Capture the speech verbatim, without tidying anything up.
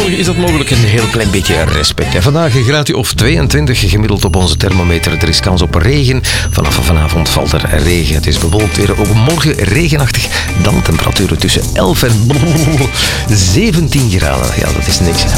is dat mogelijk een heel klein beetje respect. En vandaag een graadje of tweeëntwintig gemiddeld op onze thermometer. Er is kans op regen. Vanaf vanavond valt er regen. Het is bewolkt weer. Ook morgen regenachtig. Dan temperaturen tussen elf en zeventien graden. Ja, dat is niks.